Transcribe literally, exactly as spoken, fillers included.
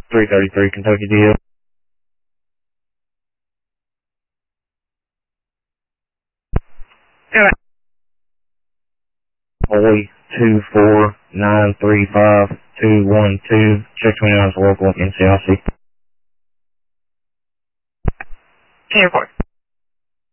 three thirty-three Kentucky D L. Yeah. Boy two four nine three five two one two. Check twenty-nine is local N C I C. Ten report.